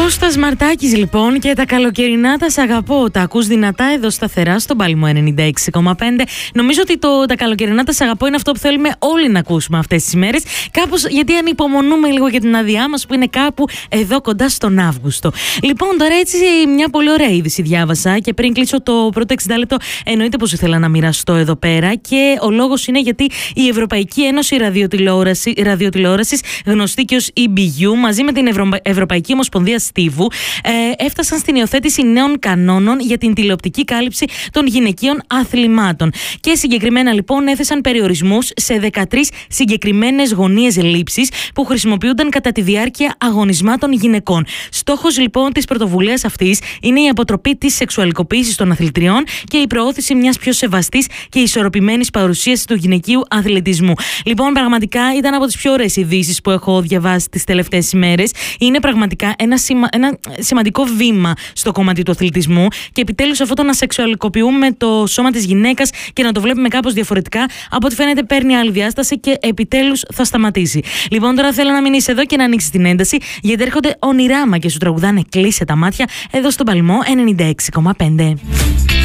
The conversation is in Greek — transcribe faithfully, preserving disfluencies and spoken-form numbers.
Κώστας Μαρτάκης λοιπόν και τα καλοκαιρινά τα σ' αγαπώ. Τα ακούς δυνατά εδώ σταθερά στον Παλμό ενενήντα έξι κόμμα πέντε. Νομίζω ότι το, τα καλοκαιρινά τα σ' αγαπώ είναι αυτό που θέλουμε όλοι να ακούσουμε αυτές τις μέρες. Κάπως γιατί ανυπομονούμε λίγο για την άδειά μας που είναι κάπου εδώ κοντά στον Αύγουστο. Λοιπόν, τώρα έτσι μια πολύ ωραία είδηση διάβασα και πριν κλείσω το πρώτο εξήντα λεπτό, εννοείται πως ήθελα να μοιραστώ εδώ πέρα και ο λόγος είναι γιατί η Ευρωπαϊκή Ένωση Ραδιοτηλεόραση, Ραδιοτηλεόρασης, γνωστή και ως ι μπι γιου, μαζί με την Ευρω... Ευρωπαϊκή Ομοσπονδία Στίβου, ε, έφτασαν στην υιοθέτηση νέων κανόνων για την τηλεοπτική κάλυψη των γυναικείων αθλημάτων. Και συγκεκριμένα λοιπόν έθεσαν περιορισμούς σε δεκατρείς συγκεκριμένες γωνίες λήψης που χρησιμοποιούνταν κατά τη διάρκεια αγωνισμάτων γυναικών. Στόχος λοιπόν της πρωτοβουλίας αυτής είναι η αποτροπή της σεξουαλικοποίησης των αθλητριών και η προώθηση μιας πιο σεβαστής και ισορροπημένης παρουσίασης του γυναικείου αθλητισμού. Λοιπόν, πραγματικά ήταν από τις πιο ωραίες ειδήσεις που έχω διαβάσει τις τελευταίες ημέρες. Είναι πραγματικά ένα, σημα... ένα σημαντικό βήμα στο κομμάτι του αθλητισμού και επιτέλους αυτό το να σεξουαλικοποιούμε το σώμα της γυναίκας και να το βλέπουμε κάπως διαφορετικά, από ό,τι φαίνεται παίρνει άλλη διάσταση και επιτέλους θα σταματήσει. Λοιπόν, τώρα θέλω να μείνεις εδώ και να ανοίξεις την ένταση, γιατί έρχονται ονειράμα και σου τραγουδάνε «Κλείσε τα μάτια» εδώ στον Παλμό ενενήντα έξι κόμμα πέντε.